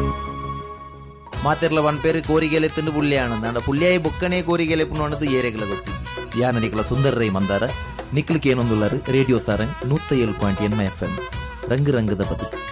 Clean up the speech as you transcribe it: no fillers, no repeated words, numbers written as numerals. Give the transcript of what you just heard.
ಮಾತೆರ್ಲ ಒನ್ ಪೇರು ಕೋರಿಗೆಲೆತ್ತಂದು ಪುಳ್ಳಿಯಾಣ ಅಂಡ ಪುಳ್ಳಿಯಾಯಿ ಬೊಕ್ಕನೆ ಕೋರಿಗೆಲೆಪ್ಪು ಅನ್ನೋದು ಏರೆಗಳ ಗೊತ್ತಿದ್ದಿ ಯಾನ ನಿಕಲ ಸುಂದರ ರೈ ಮಂದಾರ ನಿಕ್ಲಿಕ್ಕೆ ಏನೊಂದುಳ್ಳಾರು ರೇಡಿಯೋ ಸಾರಂಗ್ 107.8 FM ರಂಗು ರಂಗದ ಬದುಕು.